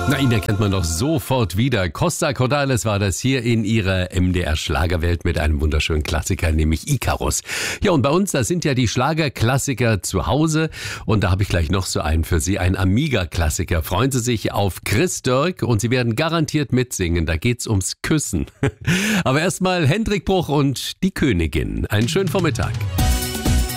Na, ihn erkennt man doch sofort wieder. Costa Cordalis war das hier in ihrer MDR-Schlagerwelt mit einem wunderschönen Klassiker, nämlich Icarus. Ja, und bei uns, da sind ja die Schlagerklassiker zu Hause. Und da habe ich gleich noch so einen für Sie, ein Amiga-Klassiker. Freuen Sie sich auf Chris Dörk und Sie werden garantiert mitsingen. Da geht's ums Küssen. Aber erstmal Hendrik Bruch und die Königin. Einen schönen Vormittag.